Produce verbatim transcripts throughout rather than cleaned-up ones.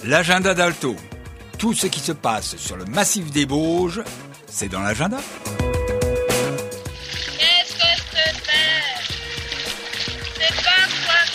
L'agenda d'Alto. Tout ce qui se passe sur le massif des Bauges, c'est dans l'agenda. Qu'est-ce que je te fais? C'est pas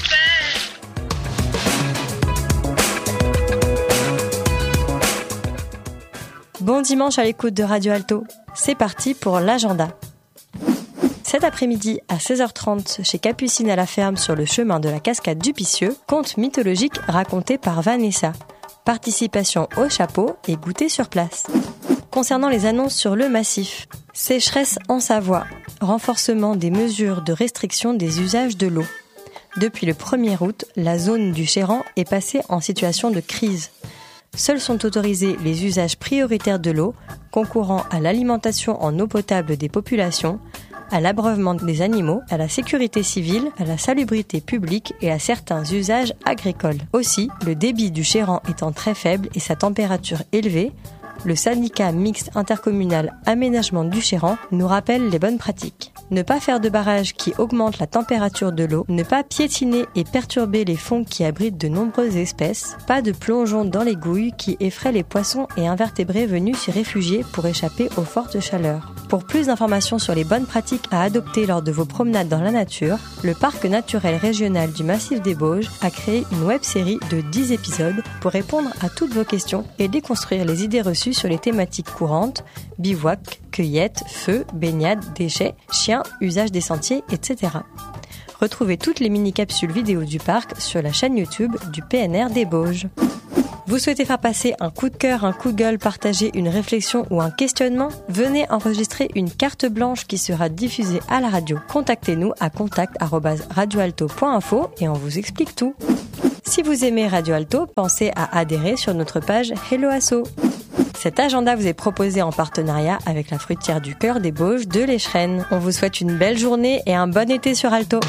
quoi faire. Bon dimanche à l'écoute de Radio Alto. C'est parti pour l'agenda. Cet après-midi, à seize heures trente, chez Capucine à la ferme sur le chemin de la cascade du Picieux, conte mythologique raconté par Vanessa. Participation au chapeau et goûter sur place. Concernant les annonces sur le massif, sécheresse en Savoie, renforcement des mesures de restriction des usages de l'eau. Depuis le premier août, la zone du Chéran est passée en situation de crise. Seuls sont autorisés les usages prioritaires de l'eau, concourant à l'alimentation en eau potable des populations, à l'abreuvement des animaux, à la sécurité civile, à la salubrité publique et à certains usages agricoles. Aussi, le débit du Chéran étant très faible et sa température élevée, le syndicat mixte intercommunal Aménagement du Chéran nous rappelle les bonnes pratiques. Ne pas faire de barrage qui augmente la température de l'eau, ne pas piétiner et perturber les fonds qui abritent de nombreuses espèces, pas de plongeon dans les gouilles qui effraient les poissons et invertébrés venus s'y réfugier pour échapper aux fortes chaleurs. Pour plus d'informations sur les bonnes pratiques à adopter lors de vos promenades dans la nature, le Parc naturel régional du Massif des Bauges a créé une web-série de dix épisodes pour répondre à toutes vos questions et déconstruire les idées reçues sur les thématiques courantes, bivouac, cueillette, feu, baignade, déchets, chiens, usage des sentiers, et cetera. Retrouvez toutes les mini-capsules vidéo du parc sur la chaîne YouTube du P N R des Bauges. Vous souhaitez faire passer un coup de cœur, un coup de gueule, partager une réflexion ou un questionnement? Venez enregistrer une carte blanche qui sera diffusée à la radio. Contactez-nous à contact arobase radioalto point info et on vous explique tout. Si vous aimez Radio Alto, pensez à adhérer sur notre page Hello Asso. Cet agenda vous est proposé en partenariat avec la fruitière du cœur des Bauges de l'Échrennes. On vous souhaite une belle journée et un bon été sur Alto.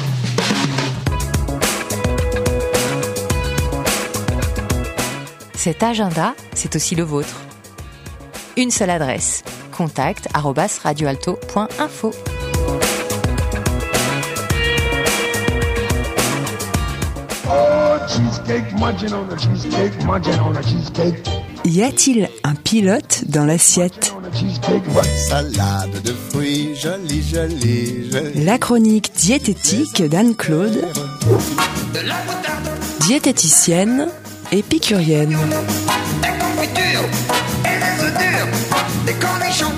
Cet agenda, c'est aussi le vôtre. Une seule adresse, contact arobase radioalto point info. Y a-t-il un pilote dans l'assiette? Salade de fruits, jolie, jolie, jolie. La chronique diététique d'Anne-Claude, diététicienne, épicurienne. Des confitures et des œufs durs, des cornichons,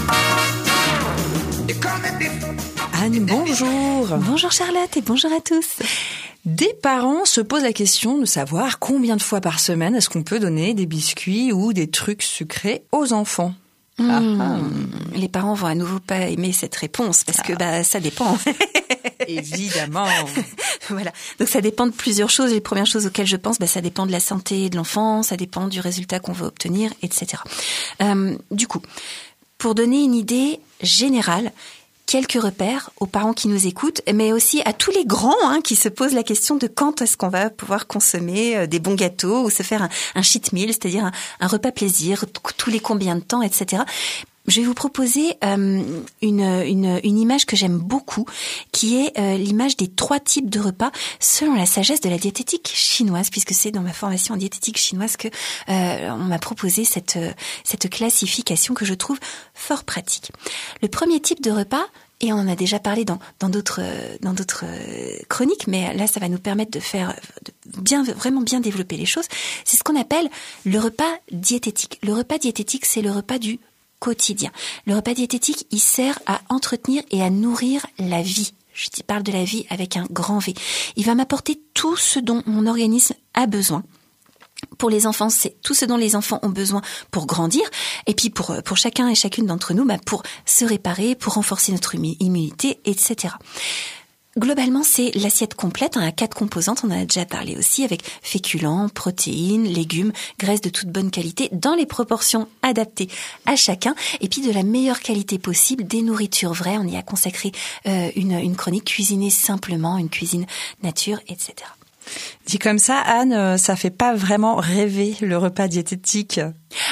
des cornets de bif. Anne, bonjour. Bonjour Charlotte et bonjour à tous. Des parents se posent la question de savoir combien de fois par semaine est-ce qu'on peut donner des biscuits ou des trucs sucrés aux enfants. Mmh. Ah, ah. Les parents vont à nouveau pas aimer cette réponse parce que Ah. bah ça dépend. Évidemment. Voilà. Donc ça dépend de plusieurs choses. Les premières choses auxquelles je pense, bah, ça dépend de la santé de l'enfant, ça dépend du résultat qu'on veut obtenir, et cetera. Euh, du coup, pour donner une idée générale, quelques repères aux parents qui nous écoutent, mais aussi à tous les grands hein, qui se posent la question de quand est-ce qu'on va pouvoir consommer des bons gâteaux ou se faire un, un cheat meal, c'est-à-dire un, un repas plaisir, tous les combien de temps, et cetera. Je vais vous proposer euh, une, une, une image que j'aime beaucoup, qui est euh, l'image des trois types de repas selon la sagesse de la diététique chinoise, puisque c'est dans ma formation en diététique chinoise que euh, on m'a proposé cette, cette classification que je trouve fort pratique. Le premier type de repas, et on en a déjà parlé dans, dans d'autres, dans d'autres chroniques, mais là, ça va nous permettre de faire, de bien, vraiment bien développer les choses, c'est ce qu'on appelle le repas diététique. Le repas diététique, c'est le repas du quotidien. Le repas diététique, il sert à entretenir et à nourrir la vie. Je parle de la vie avec un grand V. Il va m'apporter tout ce dont mon organisme a besoin. Pour les enfants, c'est tout ce dont les enfants ont besoin pour grandir, et puis pour pour chacun et chacune d'entre nous, bah pour se réparer, pour renforcer notre immunité, et cetera. Globalement, c'est l'assiette complète, hein, à quatre composantes, on en a déjà parlé aussi, avec féculents, protéines, légumes, graisses de toute bonne qualité, dans les proportions adaptées à chacun, et puis de la meilleure qualité possible, des nourritures vraies. On y a consacré euh, une, une chronique cuisinée simplement, une cuisine nature, et cetera. Dit comme ça, Anne, ça fait pas vraiment rêver le repas diététique.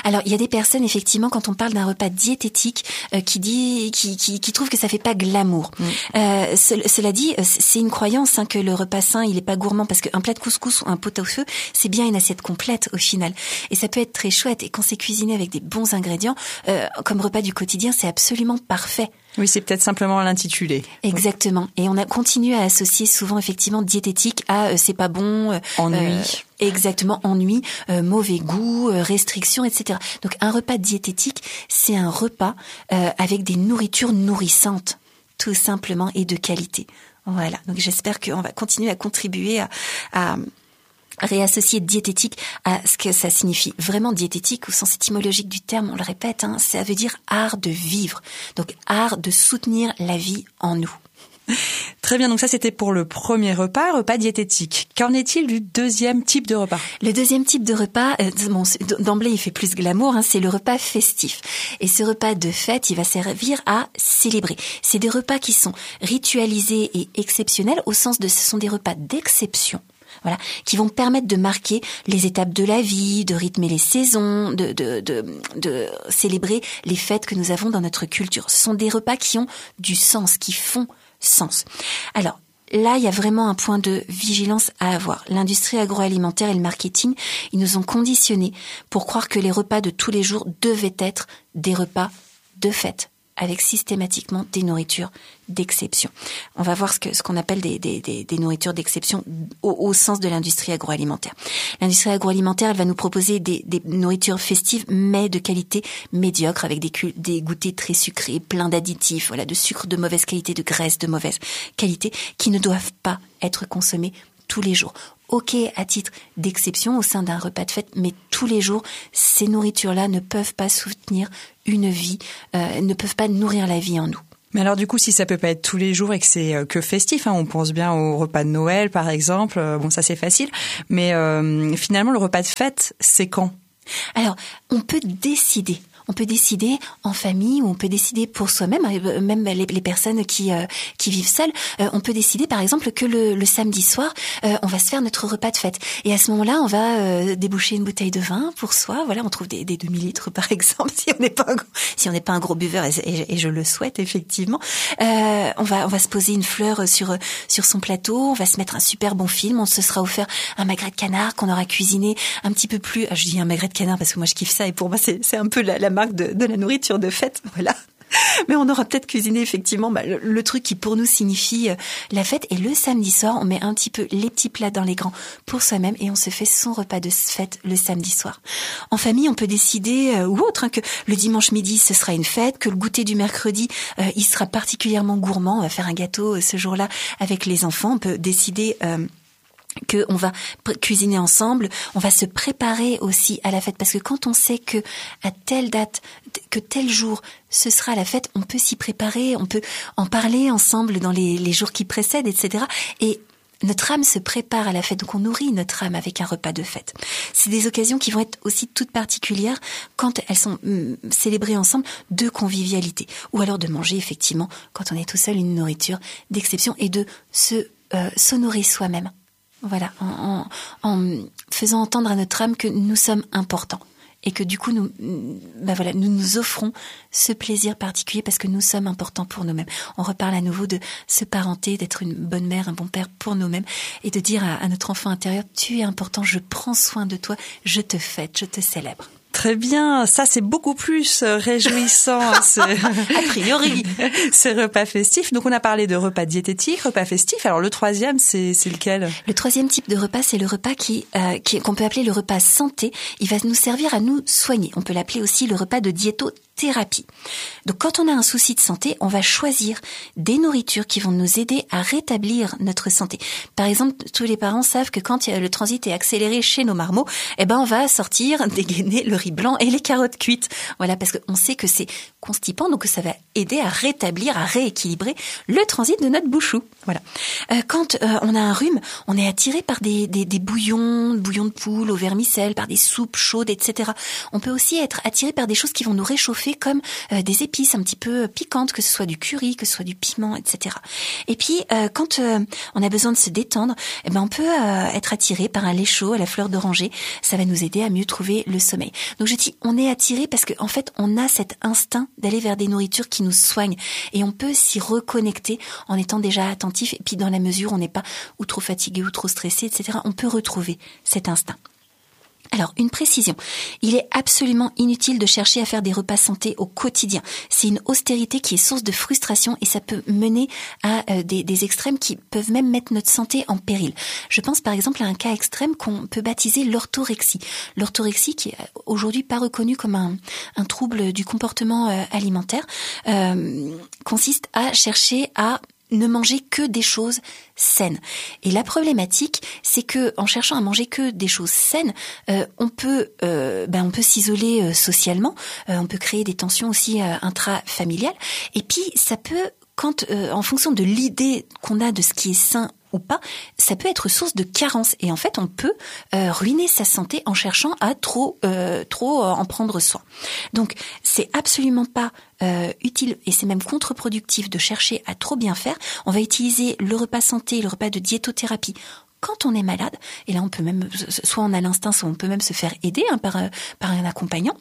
Alors, il y a des personnes, effectivement, quand on parle d'un repas diététique, euh, qui dit, qui, qui, qui trouvent que ça fait pas glamour. Mmh. Euh, ce, cela dit, c'est une croyance hein, que le repas sain, il est pas gourmand, parce qu'un plat de couscous ou un pot-au-feu, c'est bien une assiette complète au final. Et ça peut être très chouette. Et quand c'est cuisiné avec des bons ingrédients, euh, comme repas du quotidien, c'est absolument parfait. Oui, c'est peut-être simplement l'intitulé. Exactement. Et on a continué à associer souvent effectivement diététique à euh, c'est pas bon, euh, ennui. Euh, exactement, ennui, euh, mauvais goût, euh, restrictions, et cetera. Donc un repas diététique, c'est un repas euh, avec des nourritures nourrissantes, tout simplement, et de qualité. Voilà. Donc j'espère qu'on va continuer à contribuer à, à réassocier diététique à ce que ça signifie. Vraiment diététique au sens étymologique du terme, on le répète, hein, ça veut dire art de vivre. Donc art de soutenir la vie en nous. Très bien, donc ça c'était pour le premier repas, repas diététique. Qu'en est-il du deuxième type de repas ? Le deuxième type de repas, euh, bon, d'emblée il fait plus glamour, hein, c'est le repas festif. Et ce repas de fête, il va servir à célébrer. C'est des repas qui sont ritualisés et exceptionnels au sens de ce sont des repas d'exception. Voilà, qui vont permettre de marquer les étapes de la vie, de rythmer les saisons, de, de, de, de célébrer les fêtes que nous avons dans notre culture. Ce sont des repas qui ont du sens, qui font sens. Alors, là, il y a vraiment un point de vigilance à avoir. L'industrie agroalimentaire et le marketing, ils nous ont conditionnés pour croire que les repas de tous les jours devaient être des repas de fête, avec systématiquement des nourritures d'exception. On va voir ce que ce qu'on appelle des, des, des, des nourritures d'exception au, au sens de l'industrie agroalimentaire. L'industrie agroalimentaire, elle va nous proposer des, des nourritures festives, mais de qualité médiocre, avec des, des goûters très sucrés, pleins d'additifs, voilà, de sucre de mauvaise qualité, de graisse de mauvaise qualité, qui ne doivent pas être consommés tous les jours. Ok, à titre d'exception au sein d'un repas de fête, mais tous les jours, ces nourritures-là ne peuvent pas soutenir une vie, euh, ne peuvent pas nourrir la vie en nous. Mais alors du coup, si ça peut pas être tous les jours et que c'est que festif, hein, on pense bien au repas de Noël par exemple, bon ça c'est facile, mais euh, finalement le repas de fête, c'est quand ? Alors, on peut décider. On peut décider en famille ou on peut décider pour soi-même, même les, les personnes qui euh, qui vivent seules. Euh, on peut décider par exemple que le, le samedi soir, euh, on va se faire notre repas de fête. Et à ce moment-là, on va euh, déboucher une bouteille de vin pour soi. Voilà, on trouve des, des demi-litres par exemple, si on n'est pas un gros, si on n'est pas un gros buveur, et, et, et je le souhaite effectivement. Euh, on va on va se poser une fleur sur sur son plateau. On va se mettre un super bon film. On se sera offert un magret de canard qu'on aura cuisiné un petit peu plus. Je dis un magret de canard parce que moi je kiffe ça et pour moi c'est c'est un peu la, la marque de, de la nourriture de fête, voilà. Mais on aura peut-être cuisiné effectivement bah, le, le truc qui pour nous signifie euh, la fête. Et le samedi soir, on met un petit peu les petits plats dans les grands pour soi-même et on se fait son repas de fête le samedi soir. En famille, on peut décider euh, ou autre hein, que le dimanche midi ce sera une fête, que le goûter du mercredi euh, il sera particulièrement gourmand. On va faire un gâteau euh, ce jour-là avec les enfants. On peut décider euh, que on va cuisiner ensemble, on va se préparer aussi à la fête parce que quand on sait que à telle date, que tel jour ce sera la fête, on peut s'y préparer, on peut en parler ensemble dans les, les jours qui précèdent, et cetera. Et notre âme se prépare à la fête, donc on nourrit notre âme avec un repas de fête. C'est des occasions qui vont être aussi toutes particulières quand elles sont hum, célébrées ensemble de convivialité, ou alors de manger effectivement quand on est tout seul une nourriture d'exception et de se euh, s'honorer soi-même. Voilà, en, en, en faisant entendre à notre âme que nous sommes importants et que du coup nous, bah voilà, nous nous offrons ce plaisir particulier parce que nous sommes importants pour nous-mêmes. On reparle à nouveau de se parenter, d'être une bonne mère, un bon père pour nous-mêmes et de dire à, à notre enfant intérieur, tu es important, je prends soin de toi, je te fête, je te célèbre. Très bien, ça c'est beaucoup plus réjouissant, ce, a priori, ce repas festif. Donc on a parlé de repas diététique, repas festif. Alors le troisième, c'est, c'est lequel ? Le troisième type de repas, c'est le repas qui, euh, qui qu'on peut appeler le repas santé. Il va nous servir à nous soigner. On peut l'appeler aussi le repas de diétothérapie. Donc quand on a un souci de santé, on va choisir des nourritures qui vont nous aider à rétablir notre santé. Par exemple, tous les parents savent que quand le transit est accéléré chez nos marmots, eh ben on va sortir, dégainer le riz blanc et les carottes cuites. Voilà, parce qu'on sait que c'est constipant, donc ça va aider à rétablir, à rééquilibrer le transit de notre bouchou. Voilà. Euh, quand euh, on a un rhume, on est attiré par des, des, des bouillons, bouillons de poule au vermicelle, par des soupes chaudes, et cetera. On peut aussi être attiré par des choses qui vont nous réchauffer étouffer comme euh, des épices un petit peu piquantes, que ce soit du curry, que ce soit du piment, et cetera. Et puis, euh, quand euh, on a besoin de se détendre, eh ben on peut euh, être attiré par un lait chaud à la fleur d'oranger. Ça va nous aider à mieux trouver le sommeil. Donc je dis, on est attiré parce qu'en en fait, on a cet instinct d'aller vers des nourritures qui nous soignent, et on peut s'y reconnecter en étant déjà attentif. Et puis dans la mesure où on n'est pas ou trop fatigué ou trop stressé, et cetera, on peut retrouver cet instinct. Alors, une précision. Il est absolument inutile de chercher à faire des repas santé au quotidien. C'est une austérité qui est source de frustration et ça peut mener à euh, des, des extrêmes qui peuvent même mettre notre santé en péril. Je pense par exemple à un cas extrême qu'on peut baptiser l'orthorexie. L'orthorexie qui est aujourd'hui pas reconnue comme un, un trouble du comportement euh, alimentaire, euh, consiste à chercher à ne manger que des choses saines. Et la problématique, c'est que en cherchant à manger que des choses saines, euh, on peut, euh, ben on peut s'isoler euh, socialement, euh, on peut créer des tensions aussi euh, intrafamiliales. Et puis ça peut, quand, euh, en fonction de l'idée qu'on a de ce qui est sain ou pas, ça peut être source de carence. Et en fait, on peut euh, ruiner sa santé en cherchant à trop, euh, trop en prendre soin. Donc, c'est absolument pas euh, utile et c'est même contre-productif de chercher à trop bien faire. On va utiliser le repas santé, le repas de diétothérapie quand on est malade. Et là, on peut même, soit on a l'instinct, soit on peut même se faire aider hein, par, par un accompagnant.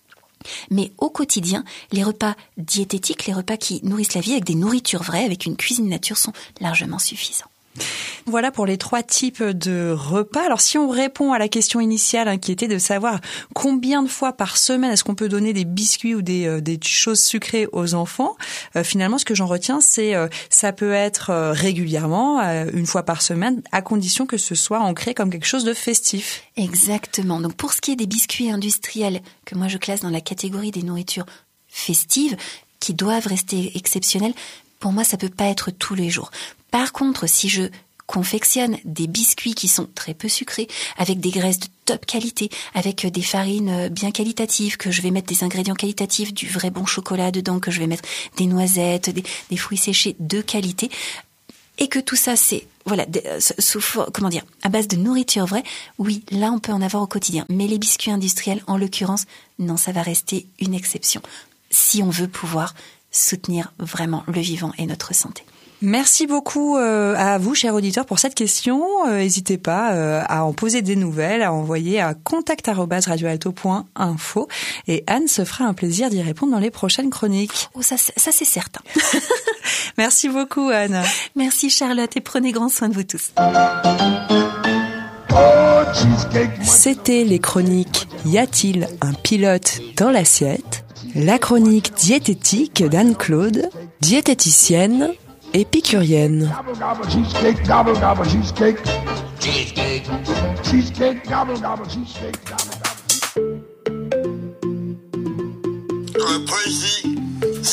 Mais au quotidien, les repas diététiques, les repas qui nourrissent la vie avec des nourritures vraies, avec une cuisine nature, sont largement suffisants. Voilà pour les trois types de repas. Alors si on répond à la question initiale hein, qui était de savoir combien de fois par semaine est-ce qu'on peut donner des biscuits ou des, euh, des choses sucrées aux enfants, euh, finalement ce que j'en retiens c'est euh, ça peut être euh, régulièrement, euh, une fois par semaine, à condition que ce soit ancré comme quelque chose de festif. Exactement. Donc pour ce qui est des biscuits industriels, que moi je classe dans la catégorie des nourritures festives, qui doivent rester exceptionnelles, pour moi ça peut pas être tous les jours. Par contre, si je confectionne des biscuits qui sont très peu sucrés, avec des graisses de top qualité, avec des farines bien qualitatives, que je vais mettre des ingrédients qualitatifs, du vrai bon chocolat dedans, que je vais mettre des noisettes, des, des fruits séchés de qualité, et que tout ça c'est voilà sous comment dire à base de nourriture vraie, oui, là on peut en avoir au quotidien. Mais les biscuits industriels, en l'occurrence, non, ça va rester une exception si on veut pouvoir soutenir vraiment le vivant et notre santé. Merci beaucoup euh, à vous, chers auditeurs, pour cette question. Euh, n'hésitez pas euh, à en poser des nouvelles, à envoyer à contact arobase radio alto point info et Anne se fera un plaisir d'y répondre dans les prochaines chroniques. Oh, ça, ça c'est certain. Merci beaucoup, Anne. Merci, Charlotte, et prenez grand soin de vous tous. C'était les chroniques « Y a-t-il un pilote dans l'assiette ?», la chronique diététique d'Anne-Claude, diététicienne épicurienne. Poésie.